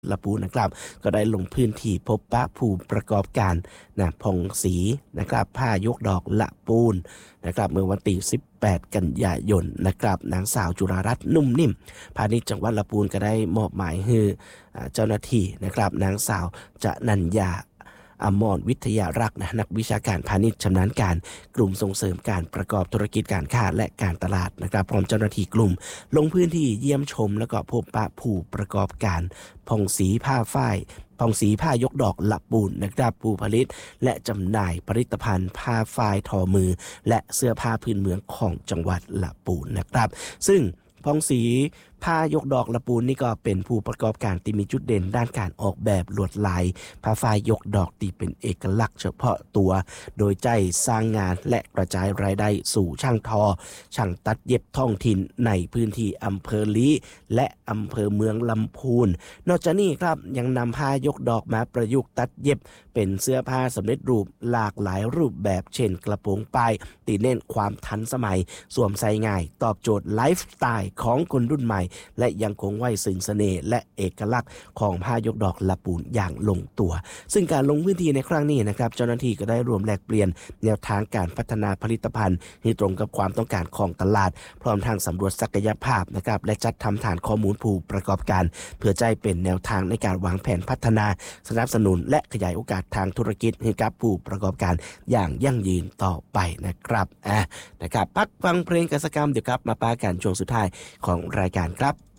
ละปูนะครับก็ได้ลงพื้นที่พบปะผู้ประกอบการพองสีนะครับผ้ายกดอกละปูนนะครับเมื่อวันที่18 กันยายนนะครับนางสาวจุฬารัตน์นุ่มนิ่มพาณิชย์จังหวัดละปูนก็ได้มอบหมายให้เจ้าหน้าที่นะครับนางสาวจนัญญาอมรวิทยารักษ์นักวิชาการพาณิชย์ชำนาญการกลุ่มส่งเสริมการประกอบธุรกิจการค้าและการตลาดนะครับพร้อมเจ้าหน้าที่กลุ่มลงพื้นที่เยี่ยมชมแล้วก็พบปะผู้ประกอบการผ่องสีผ้าฝ้ายผ่องสีผ้ายกดอกละปูนนะครับผู้ผลิตและจำหน่ายผลิตภัณฑ์ผ้าฝ้ายทอมือและเสื้อผ้าพื้นเมืองของจังหวัดละปูนนะครับซึ่งผ่องสีผ้ายกดอกละปูนนี่ก็เป็นผู้ประกอบการที่มีจุดเด่นด้านการออกแบบลวดลายผ้าฝ้ายยกดอกที่เป็นเอกลักษณ์เฉพาะตัวโดยใจสร้างงานและกระจายรายได้สู่ช่างทอช่างตัดเย็บท้องถิ่นในพื้นที่อำเภอลี้และอำเภอเมืองลำพูนนอกจากนี้ครับยังนำผ้ายกดอกมาประยุกต์ตัดเย็บเป็นเสื้อผ้าสำเร็จรูปหลากหลายรูปแบบเช่นกระโปรงป้ายที่เน้นความทันสมัยสวมใส่ง่ายตอบโจทย์ไลฟ์สไตล์ของคนรุ่นใหม่และยังคงไว้ซึ่งเสน่ห์และเอกลักษณ์ของผ้ายกดอกละปูนอย่างลงตัวซึ่งการลงพื้นที่ในครั้งนี้นะครับเจ้าหน้าที่ก็ได้รวมแลกเปลี่ยนแนวทางการพัฒนาผลิตภัณฑ์ให้ตรงกับความต้องการของตลาดพร้อมทางสำรวจศักยภาพนะครับและจัดทำฐานข้อมูลผู้ประกอบการเพื่อใจเป็นแนวทางในการวางแผนพัฒนาสนับสนุนและขยายโอกาสทางธุรกิจให้กับผู้ประกอบการอย่างยั่งยืนต่อไปนะครับนะครับพักฟังเพลงกิจกรรมเดี๋ยวครับมาปากันช่วงสุดท้ายของรายการครับ